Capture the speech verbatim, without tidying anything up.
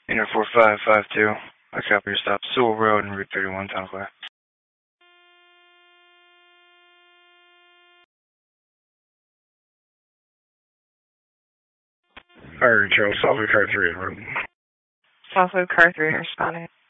Unit four five five two. I copy your stop. Sewell Road and Route thirty-one, Town Claire. Fire Charles, Southwood Car three. Southwood Car three responding.